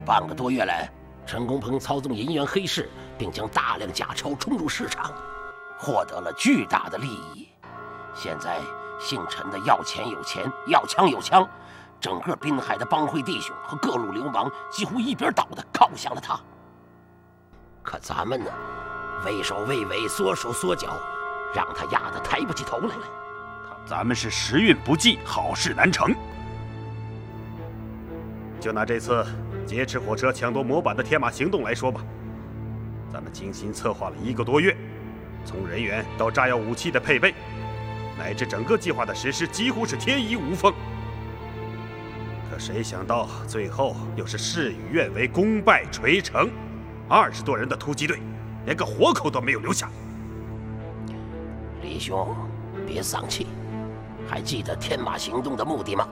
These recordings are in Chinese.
半个多月来，陈公鹏操纵银元黑市，并将大量假钞冲入市场，获得了巨大的利益。现在姓陈的要钱有钱，要枪有枪，整个滨海的帮会弟兄和各路流氓几乎一边倒地靠向了他。可咱们呢，畏首畏尾，缩手缩脚，让他压得抬不起头来了。 咱们是时运不济，好事难成。 就拿这次劫持火车抢夺模板的天马行动来说吧，咱们精心策划了1个多月，从人员到炸药武器的配备，乃至整个计划的实施，几乎是天衣无缝。可谁想到最后又是事与愿违，功败垂成，20多人的突击队连个活口都没有留下。 李兄，别丧气，还记得天马行动的目的吗？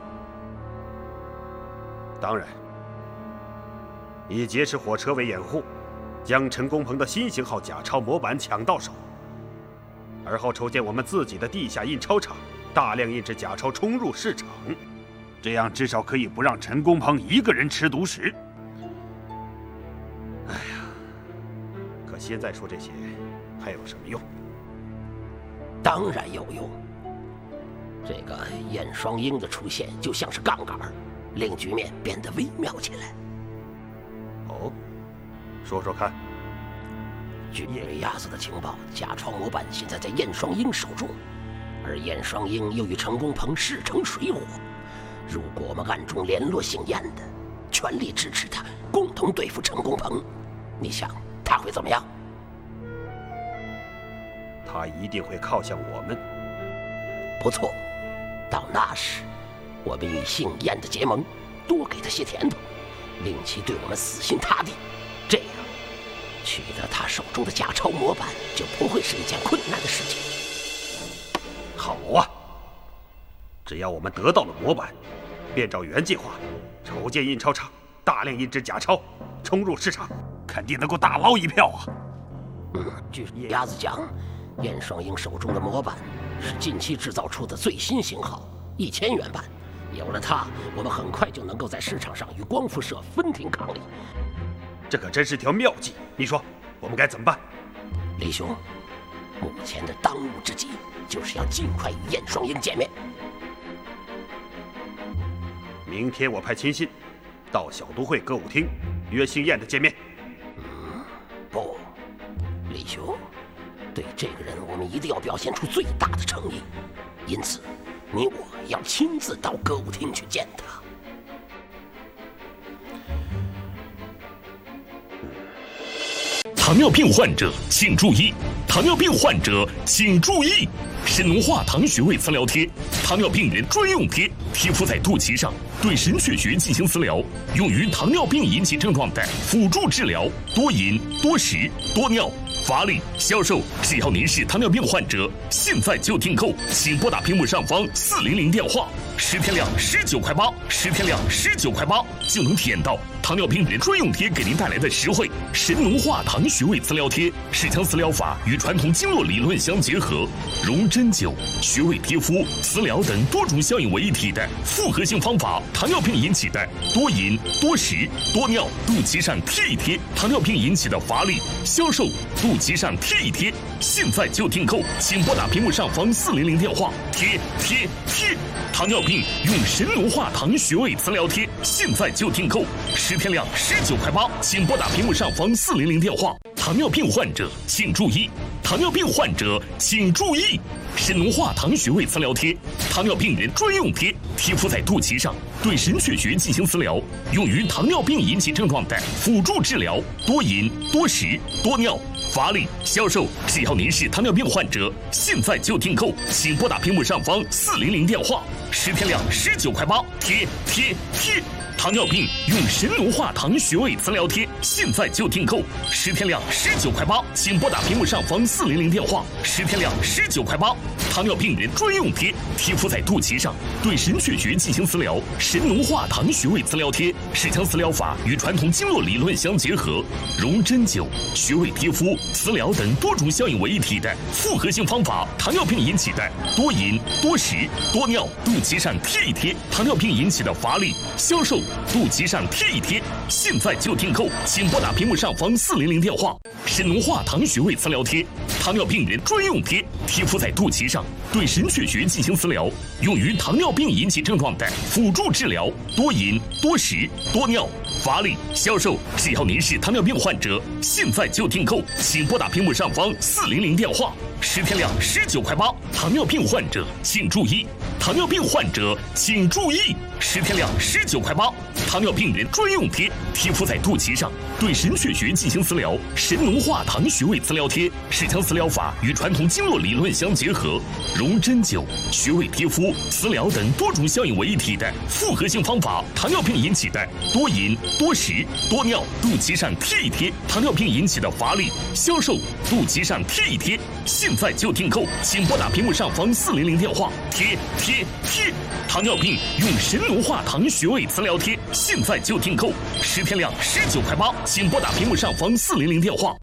当然，以劫持火车为掩护，将陈公鹏的新型号假钞模板抢到手，而后筹建我们自己的地下印钞厂，大量印制假钞冲入市场， 这样至少可以不让陈公鹏一个人吃独食。 哎呀，可现在说这些还有什么用？ 当然有用。这个燕双鹰的出现就像是杠杆，令局面变得微妙起来。 哦，说说看。 据野鸭子的情报，假钞模板现在在燕双鹰手中，而燕双鹰又与陈公鹏势成水火。如果我们暗中联络姓燕的，全力支持他，共同对付陈公鹏，你想他会怎么样？ 他一定会靠向我们。 不错，到那时，我们与姓燕的结盟，多给他些甜头，令其对我们死心塌地。这样，取得他手中的假钞模板就不会是一件困难的事情。 好啊，只要我们得到了模板，便照原计划筹建印钞厂，大量印制假钞，冲入市场， 肯定能够大捞一票啊！ 据鸭子讲，燕双鹰手中的模板是近期制造出的最新型号，1000元版。有了它，我们很快就能够在市场上与光复社分庭抗礼。 这可真是条妙计，你说我们该怎么办？ 李兄，目前的当务之急就是要尽快与燕双鹰见面。 明天我派亲信到小都会歌舞厅约姓燕的见面。 不，李兄，对这个人我们一定要表现出最大的诚意，因此你我要亲自到歌舞厅去见他。 糖尿病患者请注意！糖尿病患者请注意！神农化糖穴位磁疗贴，糖尿病人专用贴，贴敷在肚脐上，对神阙穴进行磁疗，用于糖尿病引起症状的辅助治疗，多饮、多食、多尿、乏力、消瘦。只要您是糖尿病患者，现在就订购，请拨打屏幕上方400电话，10天量19块8，10天量19块8，就能体验到糖尿病人专用贴给您带来的实惠。神农化糖穴位磁疗贴是将磁疗法与传统经络理论相结合，融针灸、穴位贴敷、磁疗等多种效应为一体的复合性方法。糖尿病引起的多饮、多食、多尿，肚脐上贴一贴；糖尿病引起的乏力、消瘦，肚脐上贴一贴。现在就订购，请拨打屏幕上方400电话，贴。糖尿病用神农化糖穴位磁疗贴，现在就订购，10天量19块8，请拨打屏幕上方400电话。糖尿病患者请注意！糖尿病患者请注意！神农化糖穴位磁疗贴，糖尿病人专用贴，贴敷在肚脐上，对神阙穴进行磁疗，用于糖尿病引起症状的辅助治疗，多饮、多食、多尿、乏力、消瘦。只要您是糖尿病患者，现在就订购，请拨打屏幕上方400电话，10天量19块8，贴。糖尿病用神农化糖穴位磁疗贴，现在就订购，10天量19块8，请拨打屏幕上方400电话，10天量19块8。糖尿病人专用贴，贴敷在肚脐上，对神阙穴进行磁疗。神农化糖穴位磁疗贴是将磁疗法与传统经络理论相结合，融针灸、穴位贴敷、磁疗等多种效应为一体的复合性方法。糖尿病引起的多饮、多食、多尿，肚脐上贴一贴；糖尿病引起的乏力、消瘦， 肚脐上贴一贴，现在就订购，请拨打屏幕上方400电话。神农化糖穴位磁疗贴，糖尿病人专用贴，贴敷在肚脐上，对神阙穴进行磁疗，用于糖尿病引起症状的辅助治疗，多饮、多食、多尿、乏力、消瘦。只要您是糖尿病患者，现在就订购，请拨打屏幕上方400电话。10天量19块8，糖尿病患者请注意，糖尿病患者请注意，10天量19块8，糖尿病人专用贴，贴敷在肚脐上，对神阙穴进行磁疗。神农化糖穴位磁疗贴是将磁疗法与传统经络理论相结合，融针灸、穴位贴敷、磁疗等多种效应为一体的复合性方法。糖尿病引起的多饮、多食、多尿，肚脐上贴一贴；糖尿病引起的乏力、消瘦，肚脐上贴一贴。现在就订购，请拨打屏幕上方400电话。贴！糖尿病用神农化糖穴位磁疗贴，现在就订购，10天量19块8，请拨打屏幕上方400电话。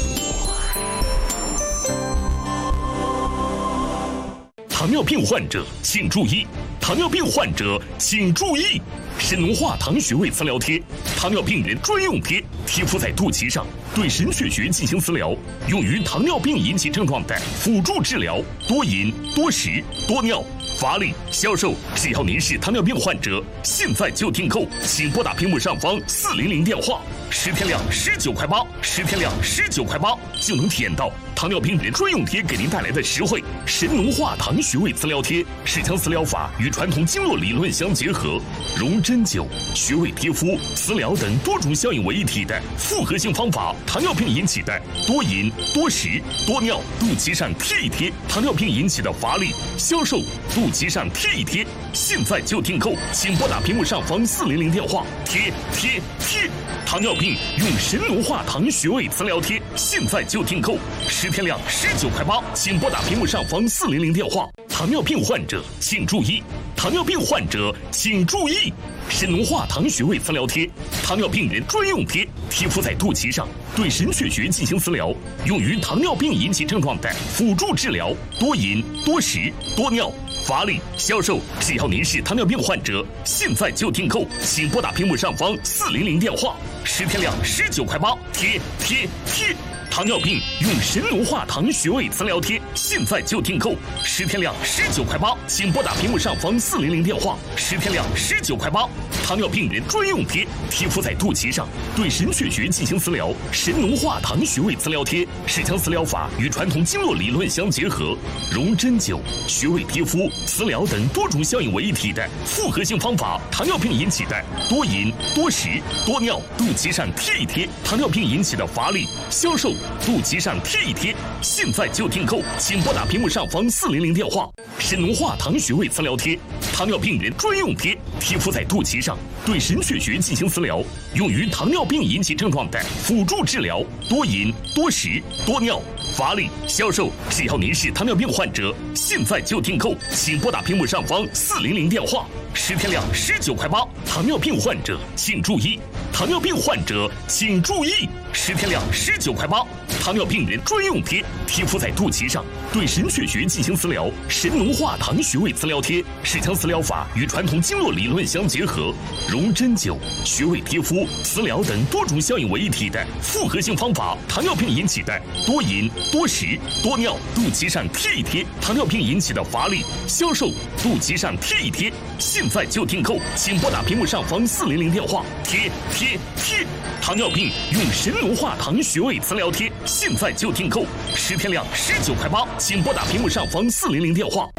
糖尿病患者请注意，糖尿病患者请注意，神农化糖穴位磁疗贴，糖尿病人专用贴，贴敷在肚脐上，对神阙穴进行磁疗，用于糖尿病引起症状的辅助治疗，多饮、多食、多尿、乏力、消瘦。只要您是糖尿病患者，现在就订购，请拨打屏幕上方400电话。10天量19块8，10天量19块8，就能体验到糖尿病人专用贴给您带来的实惠。神农化糖穴位磁疗贴是将磁疗法与传统经络理论相结合，融针灸、穴位贴敷、磁疗等多种效应为一体的复合性方法。糖尿病引起的多饮、多食、多尿，肚脐上贴一贴；糖尿病引起的乏力、消瘦，肚脐上贴一贴。现在就订购，请拨打屏幕上方400电话。贴！糖尿病用神农化糖穴位磁疗贴，现在就订购，10天量19块8，请拨打屏幕上方400电话。糖尿病患者请注意，糖尿病患者请注意，神农化糖穴位磁疗贴，糖尿病人专用贴，贴敷在肚脐上，对神阙穴进行磁疗，用于糖尿病引起症状的辅助治疗，多饮、多食、多尿、乏力、消瘦。只要您是糖尿病患者，现在就订购，请拨打屏幕上方400电话。10天量19块8，贴！糖尿病用神农化糖穴位磁疗贴，现在就订购，10天量19块8，请拨打屏幕上方400电话。10天量19块8，糖尿病人专用贴，贴敷在肚脐上，对神阙穴进行磁疗。神农化糖穴位磁疗贴是将磁疗法与传统经络理论相结合，融针灸、穴位贴敷、磁疗等多种效应为一体的复合性方法。糖尿病引起的多饮、多食、多尿，肚脐上贴一贴；糖尿病引起的乏力、消瘦，肚脐上贴一贴。现在就订购，请拨打屏幕上方400电话。神农化糖穴位磁疗贴，糖尿病人专用贴，贴敷在肚脐上，对神阙穴进行磁疗，用于糖尿病引起症状的辅助治疗，多饮、多食、多尿、乏力、消瘦。只要您是糖尿病患者，现在就订购，请拨打屏幕上方400电话。10天量19块8，糖尿病患者请注意，糖尿病患者请注意，10天量19块8，糖尿病人专用贴，贴敷在肚脐上，对神阙穴进行磁疗。神农化糖穴位磁疗贴是将磁疗法与传统经络理论相结合，融针灸、穴位贴敷、磁疗等多种效应为一体的复合性方法。糖尿病引起的多饮、多食、多尿，肚脐上贴一贴；糖尿病引起的乏力、消瘦，肚脐上贴一贴。现在就订购，请拨打屏幕上方400电话。贴！糖尿病用神农化糖穴位磁疗贴，现在就订购，10天量19块8，请拨打屏幕上方400电话。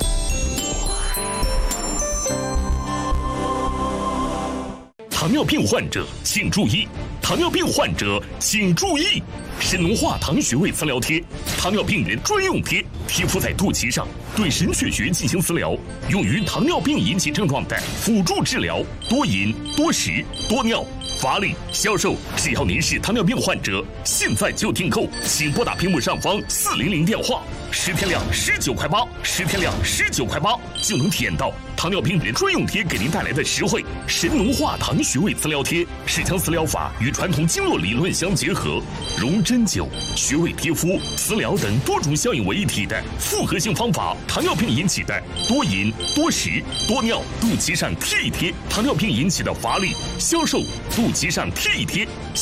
糖尿病患者请注意，糖尿病患者请注意，神农化糖穴位磁疗贴，糖尿病人专用贴，贴敷在肚脐上，对神阙穴进行磁疗，用于糖尿病引起症状的辅助治疗，多饮、多食、多尿、 发力销售，只要您是糖尿病患者，现在就订购，请拨打屏幕上方400电话，10天量19块8，10天量19块8，就能体验到糖尿病人专用贴给您带来的实惠。神农化糖穴位磁疗贴是将磁疗法与传统经络理论相结合，融针灸、穴位贴敷、磁疗等多种效应为一体的复合性方法。糖尿病引起的多饮、多食、多尿，肚脐上贴一贴；糖尿病引起的乏力、消瘦，肚脐上贴一贴。